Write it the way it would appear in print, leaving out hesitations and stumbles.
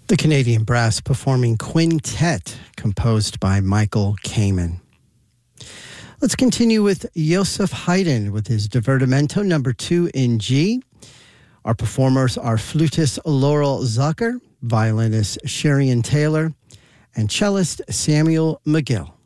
The Canadian Brass performing Quintet, composed by Michael Kamen. Let's continue with Joseph Haydn with his Divertimento number 2 in G. Our performers are flutist Laurel Zucker, violinist Sherian Taylor, and cellist Samuel McGill.